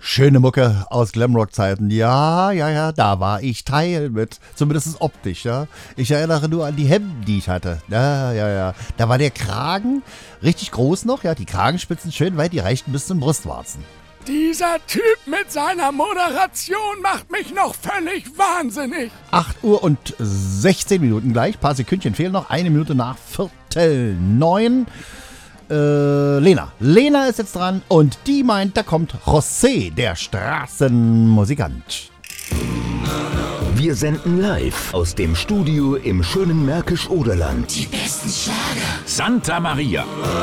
Schöne Mucke aus Glamrock-Zeiten. Ja, da war ich Teil mit. Zumindest optisch, ja. Ich erinnere nur an die Hemden, die ich hatte. Ja. Da war der Kragen richtig groß noch, ja. Die Kragenspitzen schön weit, die reichten bis zum Brustwarzen. Dieser Typ mit seiner Moderation macht mich noch völlig wahnsinnig. 8 Uhr und 16 Minuten gleich. Ein paar Sekündchen fehlen noch. 1 Minute nach 8:45. Lena ist jetzt dran und die meint, da kommt José, der Straßenmusikant. Wir senden live aus dem Studio im schönen Märkisch-Oderland. Die besten Schlager. Santa Maria.